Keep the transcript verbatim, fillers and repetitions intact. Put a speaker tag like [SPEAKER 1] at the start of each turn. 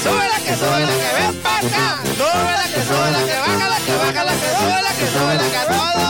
[SPEAKER 1] súbela, que súbela, que ven pa' acá. Súbela, que súbela, que bájala, que bájala, que súbela, que súbela, que a todo